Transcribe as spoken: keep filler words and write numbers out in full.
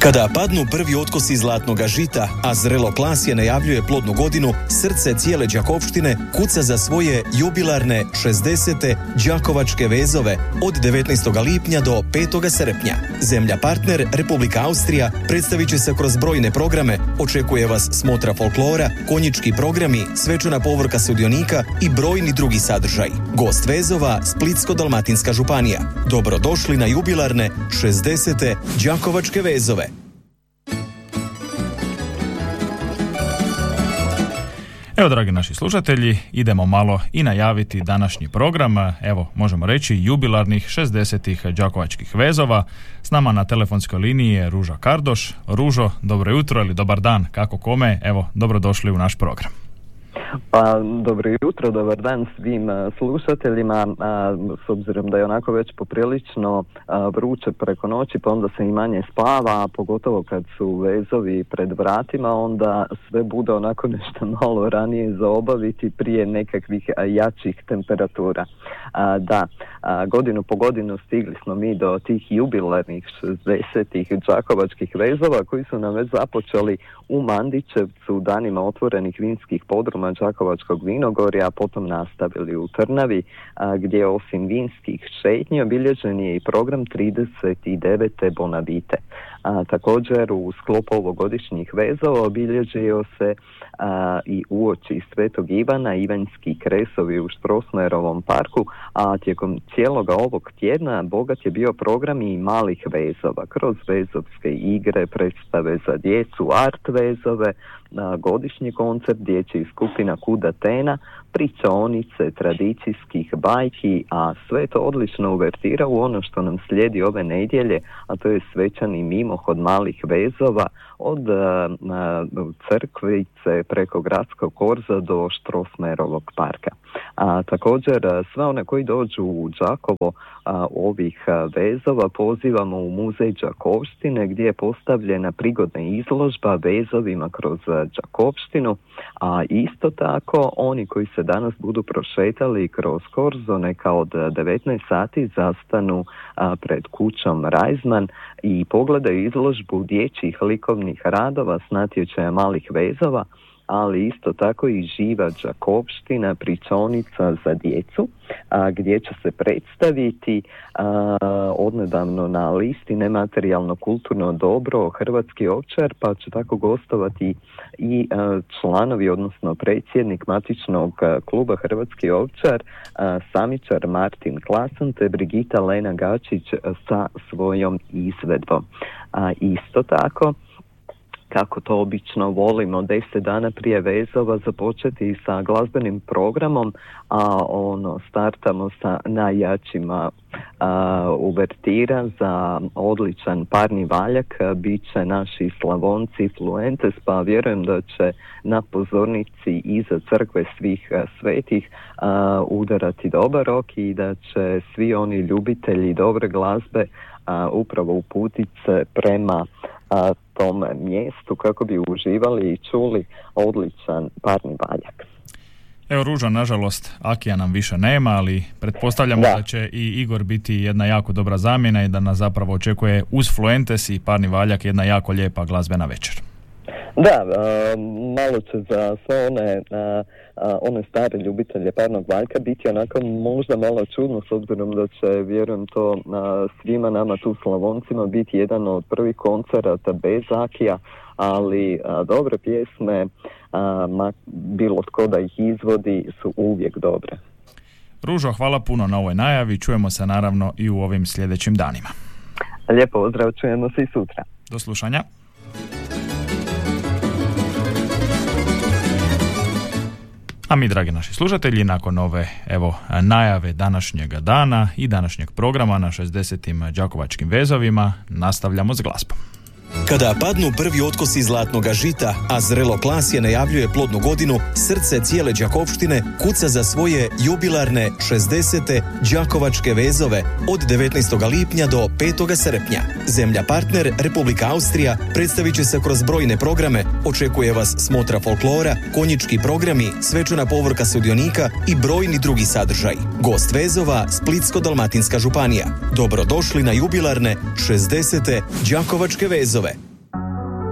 Kada padnu prvi otkosi zlatnoga žita, a zrelo klasje najavljuje plodnu godinu, srce cijele Đakovštine kuca za svoje jubilarne šezdesete Đakovačke vezove od devetnaestog lipnja do petog srpnja. Zemlja partner Republika Austrija predstavit će se kroz brojne programe, očekuje vas smotra folklora, konjički programi, svečana povorka sudionika i brojni drugi sadržaj. Gost vezova Splitsko-dalmatinska županija. Dobrodošli na jubilarne šezdesete Đakovačke vezove. Evo, dragi naši slušatelji, idemo malo i najaviti današnji program. Evo, možemo reći, jubilarnih šezdesetih Đakovačkih vezova. S nama na telefonskoj liniji je Ruža Kardoš. Ružo, dobro jutro ili dobar dan, kako kome. Evo, dobrodošli u naš program. Pa, dobro jutro, dobar dan svim uh, slušateljima. Uh, s obzirom da je onako već poprilično uh, vruće preko noći, pa onda se i manje spava, a pogotovo kad su vezovi pred vratima, onda sve bude onako nešto malo ranije za obaviti prije nekakvih uh, jačih temperatura. Uh, da, uh, godinu po godinu stigli smo mi do tih jubilarnih šezdesetih Đakovačkih vezova koji su nam već započeli u Mandićevcu, danima otvorenih vinskih podruma Đakovačkog vinogorja, a potom nastavili u Trnavi, a, gdje osim vinskih šetnji obilježen je i program trideset devete Bonavite. A, također u sklopu ovogodišnjih vezova obilježio se a, i uoči Svetog Ivana Ivanjski kresovi u Strossmayerovom parku, a tijekom cijeloga ovog tjedna bogat je bio program i malih vezova kroz vezovske igre, predstave za djecu, art vezove, a, godišnji koncert dječjih skupina Kuda Tena, pričaonice, tradicijskih bajki, a sve to odlično uvertira u ono što nam slijedi ove nedjelje, a to je svečani mimohod malih vezova od uh, crkvice preko gradskog korza do Strossmayerovog parka. A također sve one koji dođu u Đakovo a, ovih a, vezova pozivamo u muzej Đakovštine gdje je postavljena prigodna izložba vezovima kroz Đakovštinu, a isto tako oni koji se danas budu prošetali kroz korzo neka od devetnaest sati zastanu a, pred kućom Rajzman i pogledaju izložbu dječjih likovnih radova s natječaja malih vezova, ali isto tako i živa Đakovština, pričaonica za djecu, a, gdje će se predstaviti a, odnedavno na listi nematerijalno kulturno dobro Hrvatski ovčar, pa će tako gostovati i a, članovi, odnosno predsjednik matičnog a, kluba Hrvatski ovčar, a, samičar Martin Klasan te Brigita Lena Gačić a, sa svojom izvedbom. A, isto tako, kako to obično volimo, deset dana prije vezova započeti sa glazbenim programom, a ono startamo sa najjačima a, uvertira za odličan parni valjak, bit će naši Slavonci Fluentes, pa vjerujem da će na pozornici iza crkve svih a, svetih a, udarati dobar rok i da će svi oni ljubitelji dobre glazbe a, upravo uputit se prema a, tom mjestu kako bi uživali i čuli odličan parni valjak. Evo, Ruža, nažalost Akija nam više nema, ali pretpostavljamo da. da će i Igor biti jedna jako dobra zamjena i da nas zapravo očekuje uz Fluentes i parni valjak jedna jako lijepa glazbena večer. Da, a, malo će za sve one, a, a, one stare ljubitelje parnog valjka biti onako možda malo čudno, s obzirom da će, vjerujem to, a, svima nama tu Slavoncima biti jedan od prvih koncerata bez Akija, ali a, dobre pjesme, a, ma, bilo tko da ih izvodi, su uvijek dobre. Ružo, hvala puno na ovoj najavi, čujemo se naravno i u ovim sljedećim danima. Lijepo pozdrav, čujemo se i sutra. Do slušanja. A mi, dragi naši slušatelji, nakon ove evo najave današnjega dana i današnjeg programa na šezdesetim Đakovačkim vezovima, nastavljamo s glazbom. Kada padnu prvi otkosi zlatnoga žita, a zrelo klasje najavljuje plodnu godinu, srce cijele Đakovštine kuca za svoje jubilarne šezdesete Đakovačke vezove od devetnaestog lipnja do petog srpnja. Zemlja partner Republika Austrija predstavit će se kroz brojne programe, očekuje vas smotra folklora, konjički programi, svečana povorka sudionika i brojni drugi sadržaj. Gost vezova Splitsko-dalmatinska županija. Dobrodošli na jubilarne šezdesete Đakovačke vezove.